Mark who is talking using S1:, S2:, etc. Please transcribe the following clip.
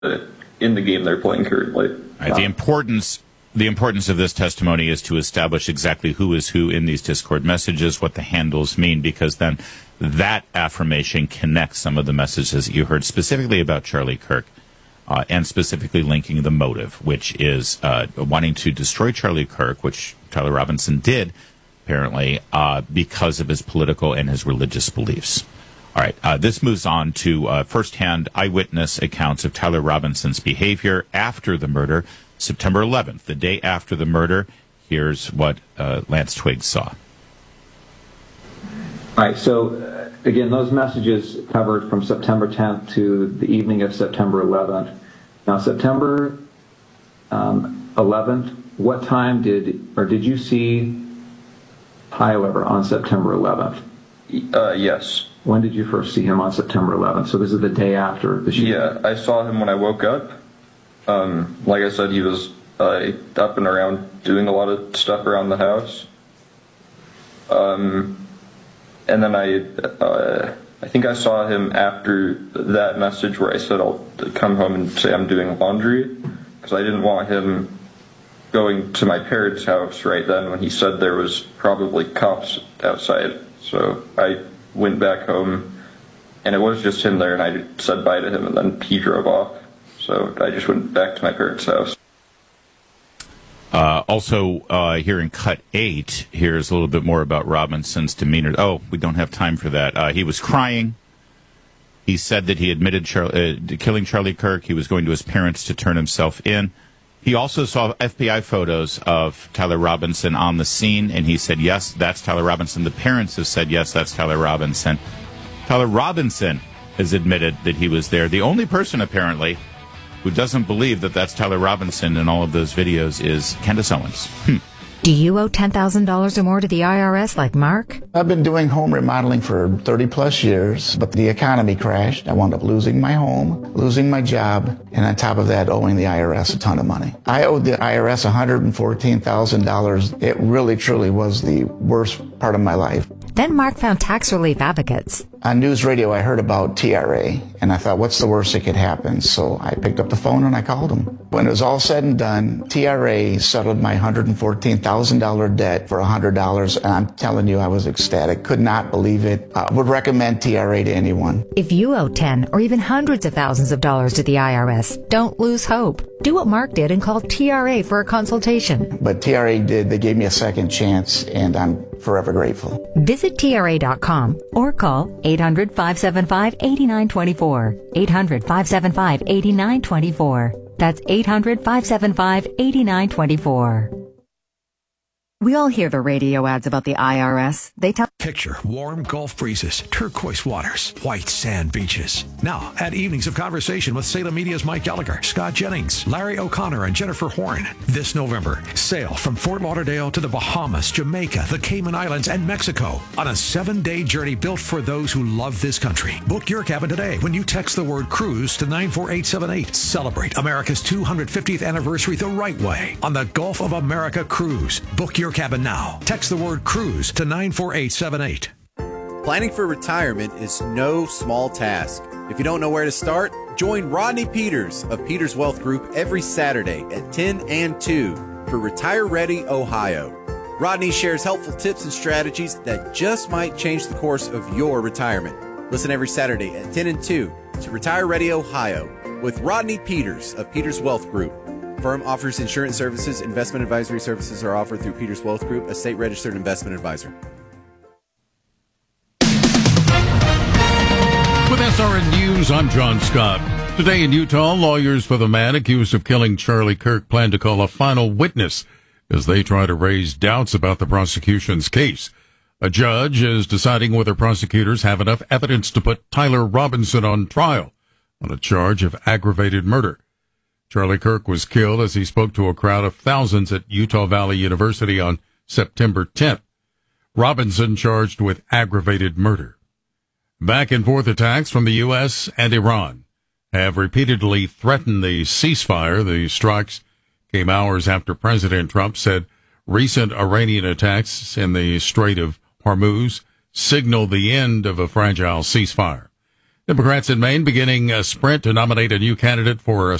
S1: in the game they're playing currently.
S2: Right, the importance of this testimony is to establish exactly who is who in these Discord messages, what the handles mean, because then that affirmation connects some of the messages that you heard specifically about Charlie Kirk, and specifically linking the motive, which is wanting to destroy Charlie Kirk, which Tyler Robinson did, apparently, because of his political and his religious beliefs. All right, this moves on to firsthand eyewitness accounts of Tyler Robinson's behavior after the murder, September 11th, the day after the murder. Here's what Lance Twiggs saw.
S3: All right, so again, those messages covered from September 10th to the evening of September 11th. Now, September 11th, what time did you see Tyler on September 11th?
S1: Yes.
S3: When did you first see him on September 11th? So this is the day after the shooting.
S1: Yeah, I saw him when I woke up. Like I said, he was up and around doing a lot of stuff around the house. And then I think I saw him after that message where I said I'll come home and say I'm doing laundry, because I didn't want him going to my parents' house right then when he said there was probably cops outside. So I went back home, and it was just him there, and I said bye to him, and then he drove off. So I just went back to my parents' house.
S2: Also, here in Cut 8, here's a little bit more about Robinson's demeanor. Oh, we don't have time for that. He was crying. He said that he admitted killing Charlie Kirk. He was going to his parents to turn himself in. He also saw FBI photos of Tyler Robinson on the scene, and he said, yes, that's Tyler Robinson. The parents have said, yes, that's Tyler Robinson. Tyler Robinson has admitted that he was there. The only person, apparently, who doesn't believe that that's Tyler Robinson in all of those videos is Candace Owens.
S4: Do you owe $10,000 or more to the IRS like Mark?
S5: I've been doing home remodeling for 30 plus years, but the economy crashed. I wound up losing my home, losing my job, and on top of that, owing the IRS a ton of money. I owed the IRS $114,000. It really, truly was the worst part of my life.
S4: Then Mark found tax relief advocates.
S5: On news radio, I heard about TRA, and I thought, what's the worst that could happen? So I picked up the phone and I called them. When it was all said and done, TRA settled my $114,000 debt for $100, and I'm telling you, I was ecstatic. Could not believe it. I would recommend TRA to anyone.
S4: If you owe 10 or even hundreds of thousands of dollars to the IRS, don't lose hope. Do what Mark did and call TRA for a consultation.
S5: But TRA did. They gave me a second chance, and I'm forever grateful.
S4: Visit TRA.com or call 800-575-8924. 800-575-8924. That's 800-575-8924. We all hear the radio ads about the IRS. They tell...
S6: Picture warm Gulf breezes, turquoise waters, white sand beaches. Now, at Evenings of Conversation with Salem Media's Mike Gallagher, Scott Jennings, Larry O'Connor, and Jennifer Horn. This November, sail from Fort Lauderdale to the Bahamas, Jamaica, the Cayman Islands, and Mexico on a 7-day journey built for those who love this country. Book your cabin today when you text the word cruise to 94878. Celebrate America's 250th anniversary the right way on the Gulf of America Cruise. Book your cabin now. Text the word cruise to 94878.
S7: Planning for retirement is no small task. If you don't know where to start, join Rodney Peters of Peters Wealth Group every Saturday at 10 and 2 for Retire Ready Ohio. Rodney shares helpful tips and strategies that just might change the course of your retirement. Listen every Saturday at 10 and 2 to Retire Ready Ohio with Rodney Peters of Peters Wealth Group. Firm offers insurance services. Investment advisory services are offered through Peters Wealth Group, a state-registered investment advisor.
S8: With SRN News, I'm John Scott. Today in Utah, lawyers for the man accused of killing Charlie Kirk plan to call a final witness as they try to raise doubts about the prosecution's case. A judge is deciding whether prosecutors have enough evidence to put Tyler Robinson on trial on a charge of aggravated murder. Charlie Kirk was killed as he spoke to a crowd of thousands at Utah Valley University on September 10th. Robinson charged with aggravated murder. Back and forth attacks from the U.S. and Iran have repeatedly threatened the ceasefire. The strikes came hours after President Trump said recent Iranian attacks in the Strait of Hormuz signaled the end of a fragile ceasefire. Democrats in Maine beginning a sprint to nominate a new candidate for